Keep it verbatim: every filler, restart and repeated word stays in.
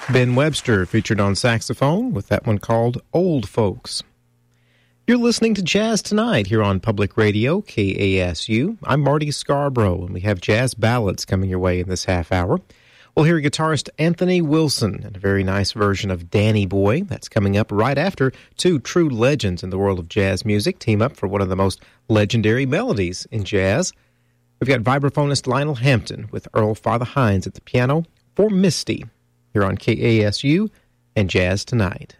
Ben Webster featured on saxophone with that one called Old Folks. You're listening to Jazz Tonight here on Public Radio, K A S U. I'm Marty Scarborough, and we have jazz ballads coming your way in this half hour. We'll hear guitarist Anthony Wilson and a very nice version of Danny Boy. That's coming up right after two true legends in the world of jazz music team up for one of the most legendary melodies in jazz. We've got vibraphonist Lionel Hampton with Earl Father Hines at the piano for Misty here on K A S U and Jazz Tonight.